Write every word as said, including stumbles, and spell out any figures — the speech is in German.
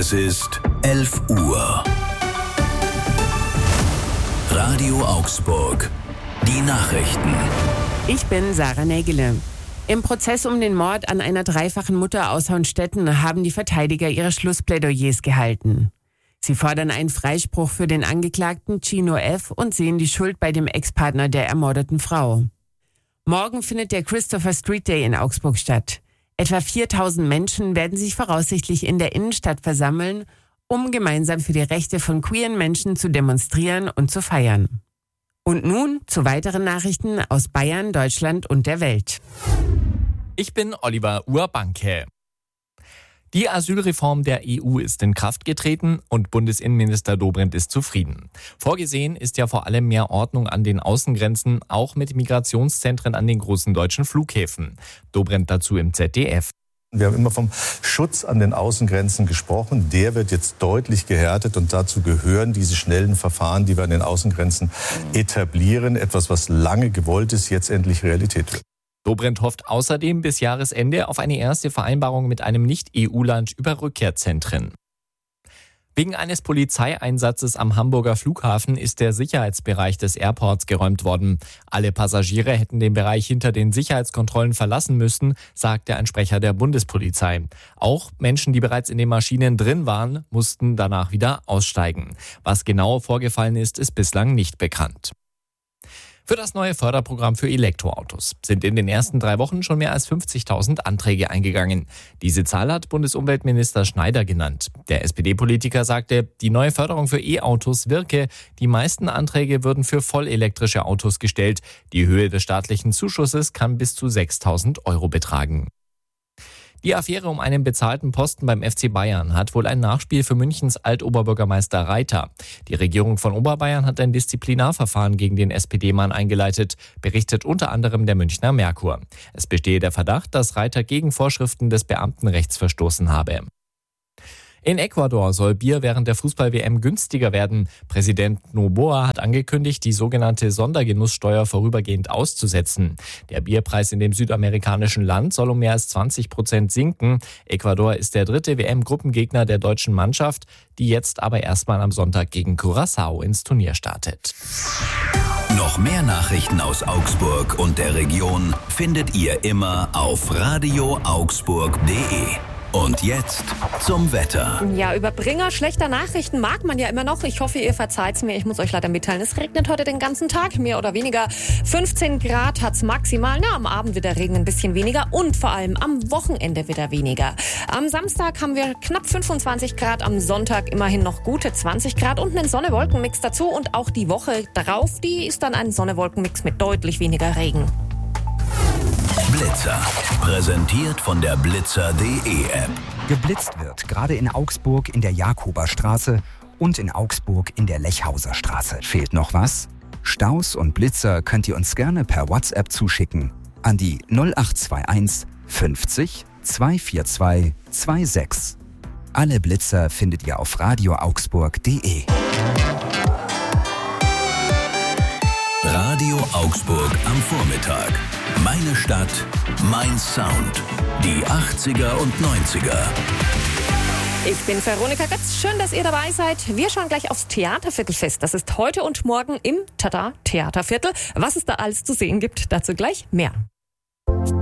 Es ist elf Uhr. Radio Augsburg. Die Nachrichten. Ich bin Sarah Nägele. Im Prozess um den Mord an einer dreifachen Mutter aus Hohenstetten haben die Verteidiger ihre Schlussplädoyers gehalten. Sie fordern einen Freispruch für den Angeklagten Chino F. und sehen die Schuld bei dem Ex-Partner der ermordeten Frau. Morgen findet der Christopher Street Day in Augsburg statt. Etwa viertausend Menschen werden sich voraussichtlich in der Innenstadt versammeln, um gemeinsam für die Rechte von queeren Menschen zu demonstrieren und zu feiern. Und nun zu weiteren Nachrichten aus Bayern, Deutschland und der Welt. Ich bin Oliver Urbanke. Die Asylreform der E U ist in Kraft getreten und Bundesinnenminister Dobrindt ist zufrieden. Vorgesehen ist ja vor allem mehr Ordnung an den Außengrenzen, auch mit Migrationszentren an den großen deutschen Flughäfen. Dobrindt dazu im Z D F. Wir haben immer vom Schutz an den Außengrenzen gesprochen. Der wird jetzt deutlich gehärtet und dazu gehören diese schnellen Verfahren, die wir an den Außengrenzen etablieren. Etwas, was lange gewollt ist, jetzt endlich Realität wird. Dobrindt hofft außerdem bis Jahresende auf eine erste Vereinbarung mit einem Nicht-E U-Land über Rückkehrzentren. Wegen eines Polizeieinsatzes am Hamburger Flughafen ist der Sicherheitsbereich des Airports geräumt worden. Alle Passagiere hätten den Bereich hinter den Sicherheitskontrollen verlassen müssen, sagte ein Sprecher der Bundespolizei. Auch Menschen, die bereits in den Maschinen drin waren, mussten danach wieder aussteigen. Was genau vorgefallen ist, ist bislang nicht bekannt. Für das neue Förderprogramm für Elektroautos sind in den ersten drei Wochen schon mehr als fünfzigtausend Anträge eingegangen. Diese Zahl hat Bundesumweltminister Schneider genannt. Der S P D-Politiker sagte, die neue Förderung für E-Autos wirke. Die meisten Anträge würden für vollelektrische Autos gestellt. Die Höhe des staatlichen Zuschusses kann bis zu sechstausend Euro betragen. Die Affäre um einen bezahlten Posten beim F C Bayern hat wohl ein Nachspiel für Münchens Altoberbürgermeister Reiter. Die Regierung von Oberbayern hat ein Disziplinarverfahren gegen den S P D-Mann eingeleitet, berichtet unter anderem der Münchner Merkur. Es bestehe der Verdacht, dass Reiter gegen Vorschriften des Beamtenrechts verstoßen habe. In Ecuador soll Bier während der Fußball-W M günstiger werden. Präsident Noboa hat angekündigt, die sogenannte Sondergenusssteuer vorübergehend auszusetzen. Der Bierpreis in dem südamerikanischen Land soll um mehr als zwanzig Prozent sinken. Ecuador ist der dritte W M-Gruppengegner der deutschen Mannschaft, die jetzt aber erstmal am Sonntag gegen Curaçao ins Turnier startet. Noch mehr Nachrichten aus Augsburg und der Region findet ihr immer auf radio augsburg punkt de. Und jetzt zum Wetter. Ja, Überbringer schlechter Nachrichten mag man ja immer noch. Ich hoffe, ihr verzeiht's mir. Ich muss euch leider mitteilen, es regnet heute den ganzen Tag, mehr oder weniger. fünfzehn Grad hat's maximal. Na, am Abend wird der Regen ein bisschen weniger und vor allem am Wochenende wieder weniger. Am Samstag haben wir knapp fünfundzwanzig Grad, am Sonntag immerhin noch gute zwanzig Grad und einen Sonne-Wolken-Mix dazu. Und auch die Woche darauf, die ist dann ein Sonne-Wolken-Mix mit deutlich weniger Regen. Blitzer. Präsentiert von der blitzer punkt de App. Geblitzt wird, gerade in Augsburg in der Jakoberstraße und in Augsburg in der Lechhauser Straße. Fehlt noch was? Staus und Blitzer könnt ihr uns gerne per WhatsApp zuschicken an die null acht zwei eins fünfzig zweihundertvierundzwanzig sechsundzwanzig. Alle Blitzer findet ihr auf radio augsburg punkt de. Radio Augsburg am Vormittag. Meine Stadt, mein Sound. Die achtziger und neunziger. Ich bin Veronika Götz. Schön, dass ihr dabei seid. Wir schauen gleich aufs Theaterviertelfest. Das ist heute und morgen im Tada Theaterviertel. Was es da alles zu sehen gibt, dazu gleich mehr.